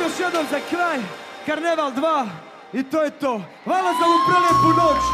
još jednom za kraj, Karneval 2 i to je to. Hvala za ovu prelijepu noć.